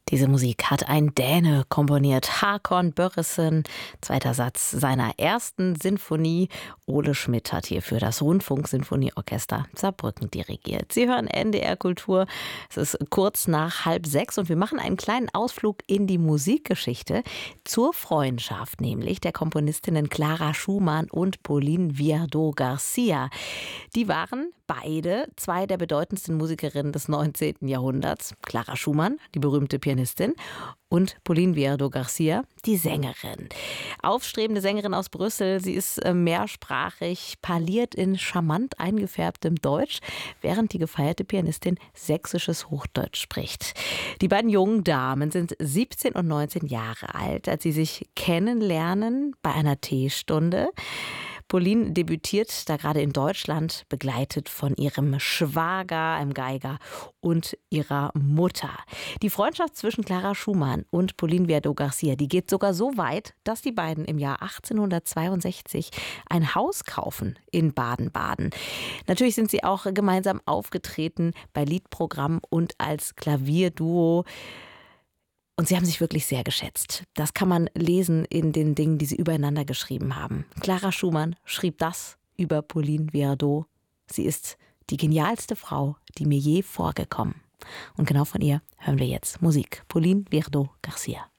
Diese Musik hat ein Däne komponiert, Håkon Børresen, zweiter Satz seiner ersten Sinfonie. Ole Schmidt hat hier für das Rundfunksinfonieorchester Saarbrücken dirigiert. Sie hören NDR Kultur. Es ist kurz nach 5:30 und wir machen einen kleinen Ausflug in die Musikgeschichte zur Freundschaft, nämlich der Komponistinnen Clara Schumann und Pauline Viardot-Garcia. Die waren beide zwei der bedeutendsten Musikerinnen des 19. Jahrhunderts. Clara Schumann, die berühmte Pianistin, und Pauline Viardot-Garcia, die Sängerin. Aufstrebende Sängerin aus Brüssel. Sie ist mehrsprachig, parliert in charmant eingefärbtem Deutsch, während die gefeierte Pianistin sächsisches Hochdeutsch spricht. Die beiden jungen Damen sind 17 und 19 Jahre alt, als sie sich kennenlernen bei einer Teestunde. Pauline debütiert da gerade in Deutschland, begleitet von ihrem Schwager, einem Geiger, und ihrer Mutter. Die Freundschaft zwischen Clara Schumann und Pauline Viardot-Garcia, die geht sogar so weit, dass die beiden im Jahr 1862 ein Haus kaufen in Baden-Baden. Natürlich sind sie auch gemeinsam aufgetreten bei Liedprogrammen und als Klavierduo. Und sie haben sich wirklich sehr geschätzt. Das kann man lesen in den Dingen, die sie übereinander geschrieben haben. Clara Schumann schrieb das über Pauline Viardot. Sie ist die genialste Frau, die mir je vorgekommen. Und genau von ihr hören wir jetzt Musik. Pauline Viardot-Garcia.